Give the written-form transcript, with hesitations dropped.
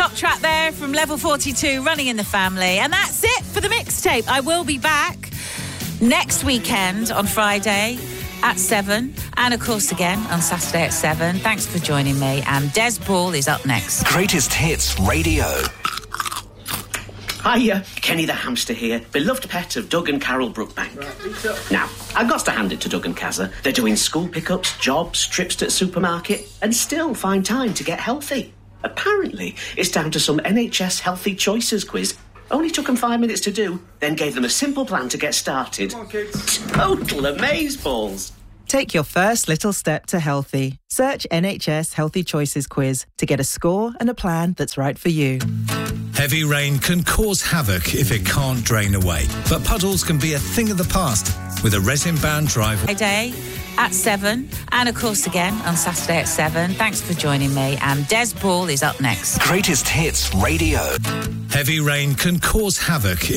Top track there from Level 42, Running in the Family. And that's it for the mixtape. I will be back next weekend on Friday at 7, and of course again on Saturday at 7. Thanks for joining me, and Des Ball is up next. Greatest Hits Radio. Hiya, Kenny the hamster here, beloved pet of Doug and Carol Brookbank. Now, I've got to hand it to Doug and Kazza. They're doing school pickups, jobs, trips to the supermarket, and still find time to get healthy. Apparently, it's down to some NHS Healthy Choices quiz. Only took them 5 minutes to do, then gave them a simple plan to get started. Come on, kids. Total amazeballs. Take your first little step to healthy. Search NHS Healthy Choices quiz to get a score and a plan that's right for you. Heavy rain can cause havoc if it can't drain away, but puddles can be a thing of the past with a resin-bound driveway. Friday at 7, and of course again on Saturday at 7. Thanks for joining me, and Des Ball is up next. Greatest Hits Radio. Heavy rain can cause havoc